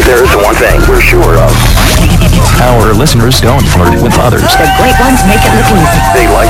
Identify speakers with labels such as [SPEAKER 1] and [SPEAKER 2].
[SPEAKER 1] There's one thing we're sure of.
[SPEAKER 2] Our listeners don't flirt with others.
[SPEAKER 3] The great ones make it look easy.
[SPEAKER 1] They like